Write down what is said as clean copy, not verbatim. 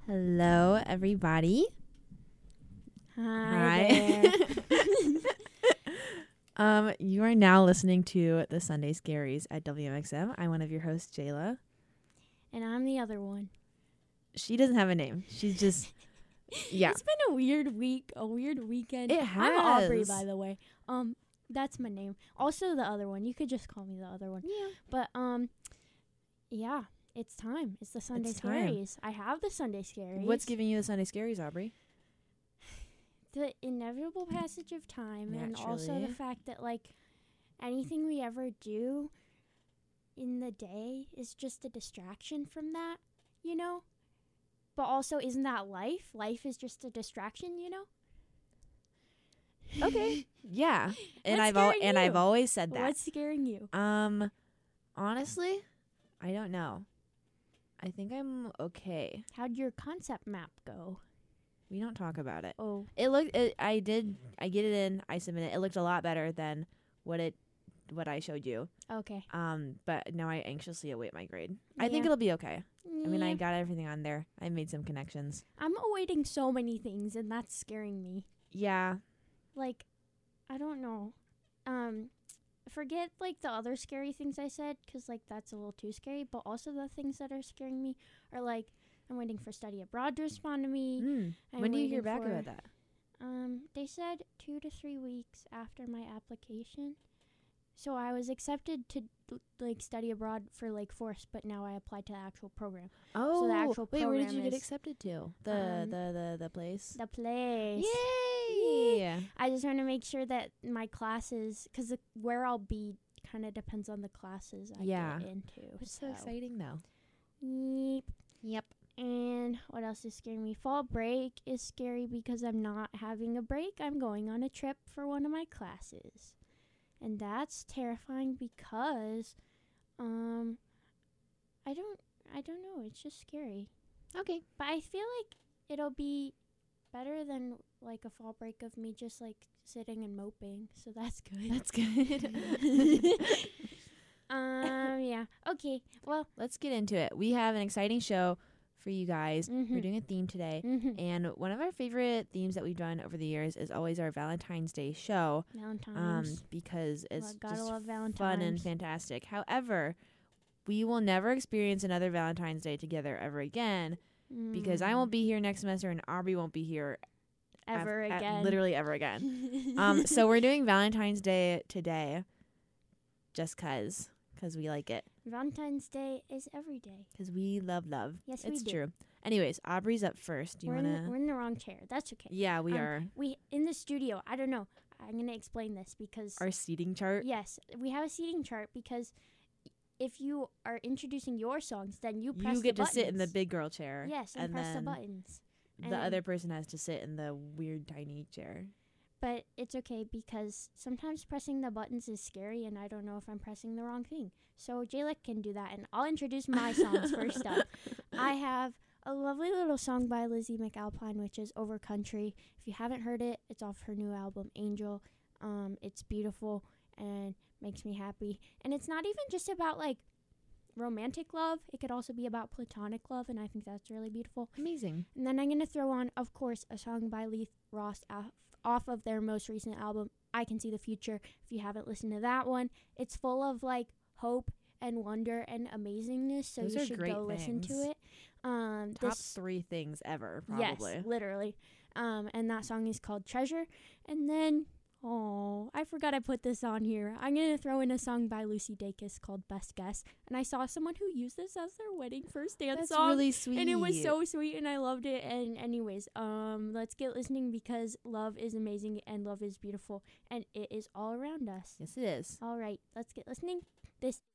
Hello, everybody. Hi. There. You are now listening to the Sunday Scaries at WMXM. I'm one of your hosts, Jayla. And I'm the other one. She doesn't have a name. She's just, yeah. It's been a weird week, a weird weekend. It I'm Aubrey, has. by the way. That's my name. Also the other one. You could just call me the other one. Yeah. But yeah, it's time. It's the Sunday It's time. Scaries. I have the Sunday Scaries. What's giving you the Sunday Scaries, Aubrey? The inevitable passage of time, and also Naturally. the fact that like anything we ever do in the day is just a distraction from that, you know? But also, isn't that life? Life is just a distraction, you know? Okay. Yeah. And What's I've scaring I've you? always said that. What's scaring you? Honestly, I don't know. I think I'm okay. How'd your concept map go? We don't talk about it. Oh, I get it in, I submit it. It looked a lot better than what I showed you. okay. But now I anxiously await my grade. I think Yeah. it'll be okay. I mean, I Yeah. got everything on there. I made some connections. I'm awaiting so many things, and that's scaring me. Yeah. Like, I don't know. Forget, like, the other scary things I said, because, like, that's a little too scary. But also the things that are scaring me are, like, I'm waiting for study abroad to respond to me. I'm When do you hear waiting back for- about that? They said 2 to 3 weeks after my application. So I was accepted to like study abroad for Lake Forest, but now I applied to the actual program. Oh, the actual wait, where did program you get is, accepted to? um, The place. The place. Yay! I just want to make sure that my classes, because where I'll be kind of depends on the classes I Yeah. get into. It's so exciting, though. Yep. Yep. And what else is scaring me? Fall break is scary because I'm not having a break. I'm going on a trip for one of my classes. And that's terrifying because I don't know, it's just scary. Okay. But I feel like it'll be better than like a fall break of me just like sitting and moping. So that's good. That's good. Yeah. Okay. Well, Let's get into it. We have an exciting show for you guys. We're mhm. doing a theme today. And one of our favorite themes that we've done over the years is always our Valentine's Day show. Valentine's. Because it's Gotta just love Valentine's. fun and fantastic. However, we will never experience another Valentine's Day together ever again because I won't be here next semester and Aubrey won't be here ever again. literally ever again. So we're doing Valentine's Day today just because we like it. Valentine's Day is every day. Because we love love. Yes, it's we do. true. Anyways, Aubrey's up first. Do you We're want in the wrong chair. That's okay. Yeah, we are. We in the studio. I don't know. I'm gonna explain this because Our seating chart. yes, we have a seating chart because if you are introducing your songs, then you press You get the to sit in the buttons. big girl chair. Yes, and press the then buttons. the And- other person has to sit in the weird tiny chair. But it's okay because sometimes pressing the buttons is scary, and I don't know if I'm pressing the wrong thing. So Jayla can do that, and I'll introduce my songs first up. I have a lovely little song by Lizzie McAlpine, which is Over Country. If you haven't heard it, it's off her new album, Angel. It's beautiful and makes me happy. And it's not even just about, like, romantic love. It could also be about platonic love, and I think that's really beautiful. Amazing. And then I'm going to throw on, of course, a song by Leith Ross off of their most recent album, I Can See the Future. If you haven't listened to that one, it's full of, like, hope and wonder and amazingness, so Those you are should great go listen to things. it. Top 3 things ever, probably. Yes, literally. And that song is called Treasure. And then, I forgot I put this on here. I'm going to throw in a song by Lucy Dacus called Best Guess. And I saw someone who used this as their wedding first dance That's song. really sweet. And it was so sweet, and I loved it. And anyways, let's get listening because love is amazing and love is beautiful, and it is all around us. Yes, it is. All right, let's get listening. This